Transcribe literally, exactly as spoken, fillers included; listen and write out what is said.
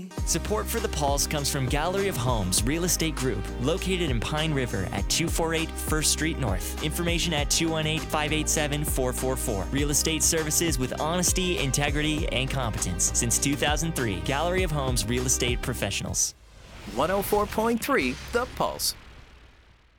Support for the Pulse comes from Gallery of Homes Real Estate Group, located in Pine River at two forty-eight First Street North. Information at two one eight, five eight seven, four four four. Real estate services with honesty, integrity, and competence. Since two thousand three, Gallery of Homes Real Estate Professionals. one oh four point three The Pulse.